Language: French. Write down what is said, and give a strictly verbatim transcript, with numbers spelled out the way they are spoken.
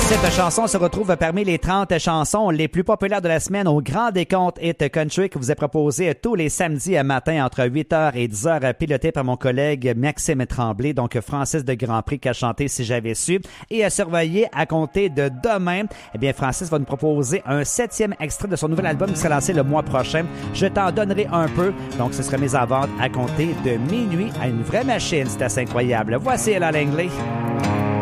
Cette chanson se retrouve parmi les trente chansons les plus populaires de la semaine au Grand Décompte Hit Country que vous est proposé tous les samedis matin entre huit heures et dix heures, piloté par mon collègue Maxime Tremblay, donc Francis de Grandpré qui a chanté Si j'avais su. Et à surveiller à compter de demain, eh bien Francis va nous proposer un septième extrait de son nouvel album qui sera lancé le mois prochain. Je t'en donnerai un peu, donc ce sera mis à vente à compter de minuit à une vraie machine. C'est assez incroyable. Voici Ella Langley.